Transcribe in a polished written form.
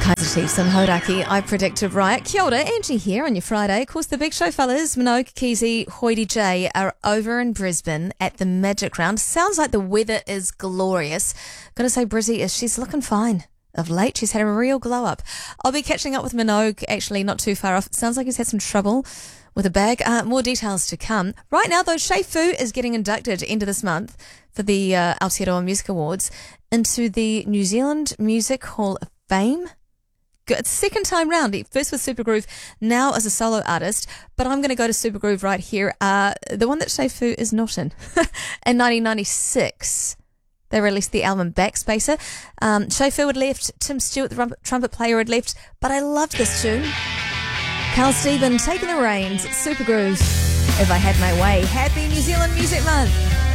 Kaiser Chiefs and Hodaki, I predicted right. Kia ora, Angie here on your Friday. Of course, the Big Show fellas, Minogue, Keezy, Hoity J are over in Brisbane at the Magic Round. Sounds like the weather is glorious. Gotta say, Brizzy, she's looking fine. Of late, she's had a real glow up. I'll be catching up with Minogue, actually not too far off. It sounds like he's had some trouble with a bag. More details to come. Right now, though, Shea Fu is getting inducted into this month for the Aotearoa Music Awards into the New Zealand Music Hall of Fame. Good. Second time round. First with Supergroove, now as a solo artist. But I'm going to go to Supergroove right here. The one that Shea Fu is not in. In 1996, they released the album Backspacer. Shea Fu had left. Tim Stewart, the trumpet player, had left. But I loved this tune. Carl Stephen taking the reins at Supergroove. If I Had My Way. Happy New Zealand Music Month.